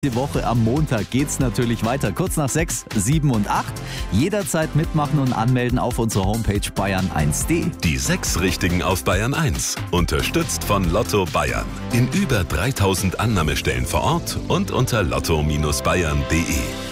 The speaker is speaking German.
Die Woche am Montag geht's natürlich weiter. Kurz nach 6, 7 und 8. Jederzeit mitmachen und anmelden auf unserer Homepage bayern1.de. Die 6 Richtigen auf Bayern 1. Unterstützt von Lotto Bayern. In über 3000 Annahmestellen vor Ort und unter lotto-bayern.de.